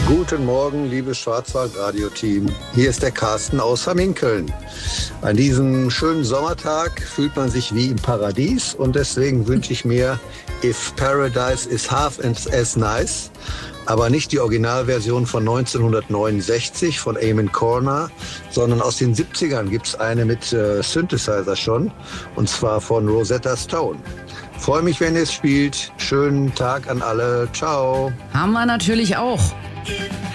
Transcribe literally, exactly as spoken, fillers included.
Guten Morgen, liebes Schwarzwald-Radio-Team. Hier ist der Carsten aus Hamminkeln. An diesem schönen Sommertag fühlt man sich wie im Paradies und deswegen wünsche ich mir If Paradise is Half as Nice, aber nicht die Originalversion von neunzehnhundertneunundsechzig von Eamon Corner, sondern aus den siebzigern gibt es eine mit äh, Synthesizer schon, und zwar von Rosetta Stone. Freue mich, wenn ihr es spielt. Schönen Tag an alle. Ciao. Haben wir natürlich auch. If